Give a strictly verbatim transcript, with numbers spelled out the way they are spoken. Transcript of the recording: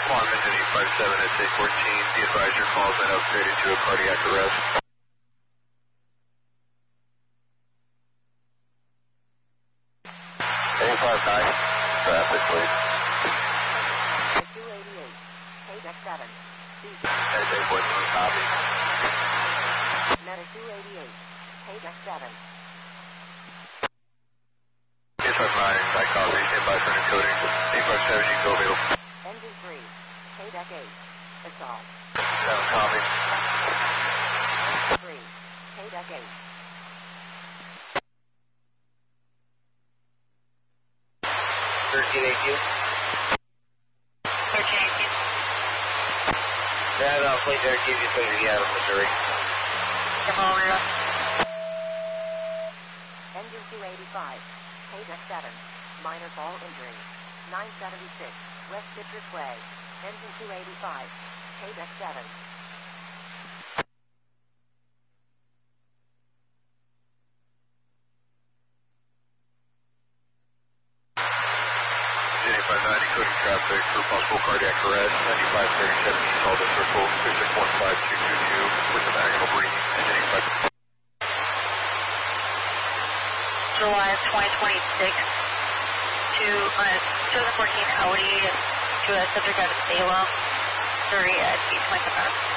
Swan engine eight five seven S A fourteen, the advisor calls in upgraded to a cardiac arrest. eight five nine, traffic please. two eighty-eight, Paydeck seven. S A fourteen, copy. Meta two eighty-eight, Paydeck seven. eight five nine, I copy, stand by for encoding. eight five seven, you go available. Engine three, Paydeck eight, assault. Sound copy. three, Paydeck eight. thirteen eighteen. thirteen eighteen. That uh, plate there gives you something out of Missouri. Cavalier. Engine two eighty-five, Paydeck seven, minor ball injury. nine seventy-six, West Citrus Way. Engine two eighty-five, Paydeck seven. eight five nine, encoding traffic for possible cardiac arrest. ninety-five thirty-seven, you call the circle. three six one five two two two with the manual breathing. Engine eight five. July of twenty twenty-six to uh, twenty fourteen Audi to a subject out of Salem, Missouri at eight twenty-seven.